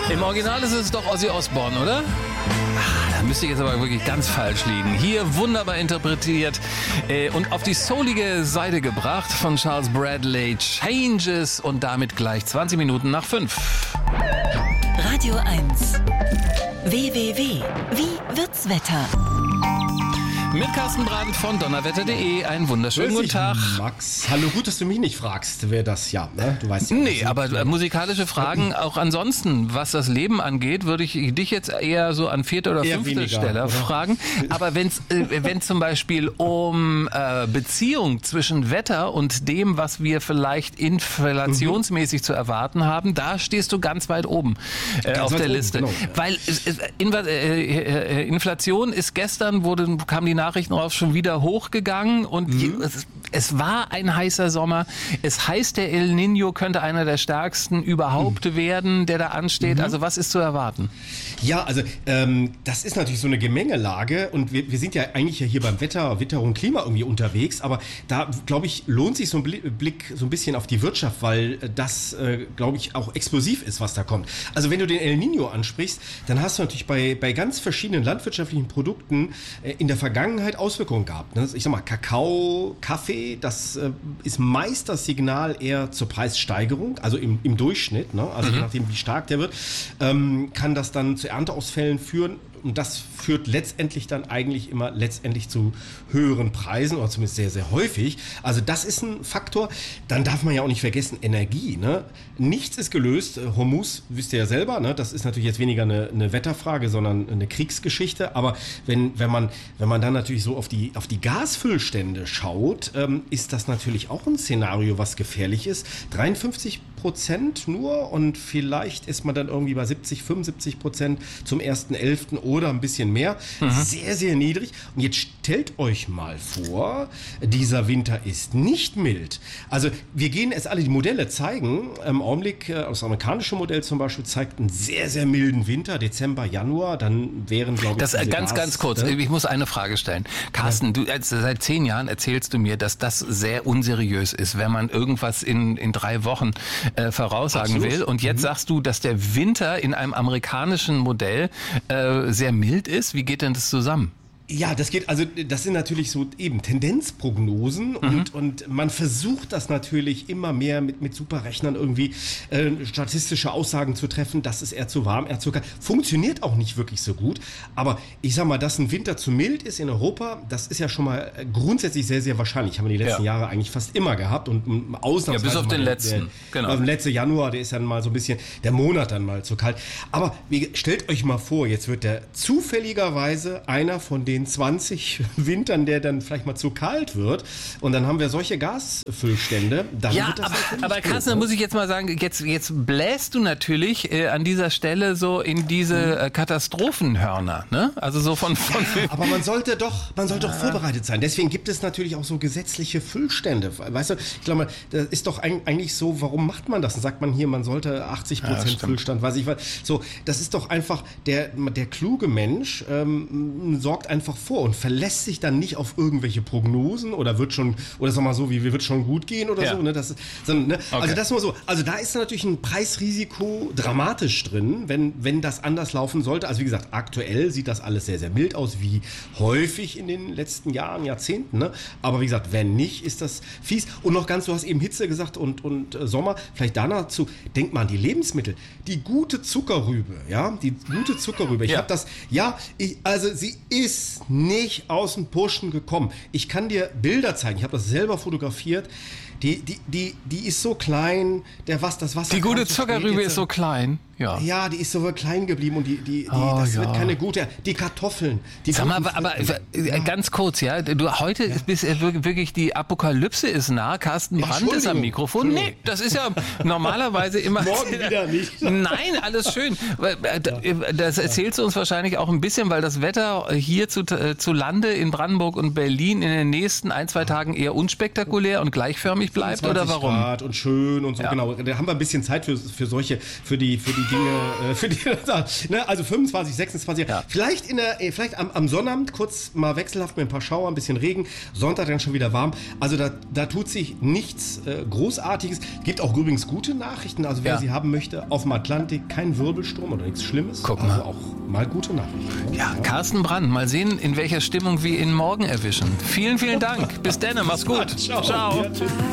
Im Original ist es doch Ozzy Osbourne, oder? Da müsste ich jetzt aber wirklich ganz falsch liegen. Hier wunderbar interpretiert und auf die soulige Seite gebracht von Charles Bradley, Changes, und damit gleich 20 Minuten nach 5. Radio 1. WWW. Wie wird's Wetter? Mit Carsten Brandt von donnerwetter.de. Einen wunderschönen guten Tag. Max, hallo, gut, dass du mich nicht fragst, wer das, ne? Du weißt ja. Nee, aber musikalische Fragen, auch ansonsten, was das Leben angeht, würde ich dich jetzt eher so an 4. oder 5. Stelle fragen. Aber wenn zum Beispiel um Beziehung zwischen Wetter und dem, was wir vielleicht inflationsmäßig zu erwarten haben, da stehst du ganz weit oben auf der Liste. Genau, ja. Weil Inflation ist gestern, kam die Nachrichten raus, schon wieder hochgegangen und es war ein heißer Sommer. Es heißt, der El Niño könnte einer der stärksten überhaupt werden, der da ansteht. Also was ist zu erwarten? Ja, also das ist natürlich so eine Gemengelage und wir sind ja eigentlich hier beim Witterung und Klima irgendwie unterwegs, aber da, glaube ich, lohnt sich so ein Blick so ein bisschen auf die Wirtschaft, weil das, glaube ich, auch explosiv ist, was da kommt. Also wenn du den El Niño ansprichst, dann hast du natürlich bei ganz verschiedenen landwirtschaftlichen Produkten in der Vergangenheit Auswirkungen gehabt. Ich sag mal, Kakao, Kaffee, das ist meist das Signal eher zur Preissteigerung, also im Durchschnitt, ne? Also je nachdem, wie stark der wird, kann das dann zu Ernteausfällen führen. Und das führt letztendlich dann eigentlich immer zu höheren Preisen oder zumindest sehr, sehr häufig. Also das ist ein Faktor. Dann darf man ja auch nicht vergessen, Energie. Ne? Nichts ist gelöst. Hormuz, wisst ihr ja selber, ne? Das ist natürlich jetzt weniger eine Wetterfrage, sondern eine Kriegsgeschichte. Aber wenn man dann natürlich so auf die Gasfüllstände schaut, ist das natürlich auch ein Szenario, was gefährlich ist. 53% nur und vielleicht ist man dann irgendwie bei 70-75% zum 1.11. oder ein bisschen mehr. Sehr, sehr niedrig. Und jetzt stellt euch mal vor, dieser Winter ist nicht mild. Also wir gehen es alle, die Modelle zeigen, im Augenblick, das amerikanische Modell zum Beispiel zeigt einen sehr, sehr milden Winter, Dezember, Januar, dann wären, glaube ich, das ganz kurz, ich muss eine Frage stellen. Carsten, du seit 10 Jahren erzählst du mir, dass das sehr unseriös ist, wenn man irgendwas in 3 Wochen voraussagen will. Und jetzt sagst du, dass der Winter in einem amerikanischen Modell sehr mild ist. Wie geht denn das zusammen? Ja, das sind natürlich so eben Tendenzprognosen und man versucht das natürlich immer mehr mit Superrechnern irgendwie statistische Aussagen zu treffen, das ist eher zu warm, eher zu kalt. Funktioniert auch nicht wirklich so gut, aber ich sag mal, dass ein Winter zu mild ist in Europa, das ist ja schon mal grundsätzlich sehr, sehr wahrscheinlich. Haben wir die letzten Jahre eigentlich fast immer gehabt und ausnahmsweise bis auf den letzten. Genau. Der letzte Januar, der ist dann mal so ein bisschen, der Monat dann mal zu kalt. Aber stellt euch mal vor, jetzt wird der zufälligerweise einer von den 20 Wintern, der dann vielleicht mal zu kalt wird und dann haben wir solche Gasfüllstände. Dann ja, wird das aber Carsten, da muss ich jetzt mal sagen, jetzt bläst du natürlich an dieser Stelle so in diese Katastrophenhörner, ne? Also so von aber man sollte doch vorbereitet sein. Deswegen gibt es natürlich auch so gesetzliche Füllstände. Weißt du, ich glaube, das ist doch eigentlich so, warum macht man das? Dann sagt man hier, man sollte 80% Füllstand, weiß ich was. So, das ist doch einfach, der kluge Mensch sorgt einfach vor und verlässt sich dann nicht auf irgendwelche Prognosen oder wird schon gut gehen oder so. Ne? Also das nur so. Also da ist natürlich ein Preisrisiko dramatisch drin, wenn das anders laufen sollte. Also wie gesagt, aktuell sieht das alles sehr, sehr mild aus, wie häufig in den letzten Jahren, Jahrzehnten. Ne? Aber wie gesagt, wenn nicht, ist das fies. Und noch ganz, du hast eben Hitze gesagt und Sommer. Vielleicht dazu, denkt mal an die Lebensmittel. Die gute Zuckerrübe, Ich habe das, sie ist nicht aus dem Pushen gekommen. Ich kann dir Bilder zeigen. Ich habe das selber fotografiert. Die ist so klein, das Wasser. Die gute Zuckerrübe ist so klein. Ja, die ist so klein geblieben und wird keine gute. Die Kartoffeln. Sag mal, aber ganz kurz, ja. Heute ist wirklich die Apokalypse ist nah. Carsten Brandt ist am Mikrofon. Nee, das ist ja normalerweise immer. Morgen wieder nicht. Nein, alles schön. Das erzählst du uns wahrscheinlich auch ein bisschen, weil das Wetter hier zu Lande in Brandenburg und Berlin in den nächsten 1-2 Tagen eher unspektakulär und gleichförmig bleibt, oder warum? Grad und schön und so, genau. Da haben wir ein bisschen Zeit für die Dinge, für die, ne? Also 25, 26, vielleicht am Sonnabend kurz mal wechselhaft mit ein paar Schauer, ein bisschen Regen, Sonntag dann schon wieder warm. Also da tut sich nichts Großartiges. Gibt auch übrigens gute Nachrichten, also wer sie haben möchte, auf dem Atlantik kein Wirbelsturm oder nichts Schlimmes. Guck mal. Also auch mal gute Nachrichten. Ja, Carsten Brand, mal sehen, in welcher Stimmung wir ihn morgen erwischen. Vielen, vielen Dank. Bis dann, mach's gut. Ciao. Ciao. Ja, tschüss.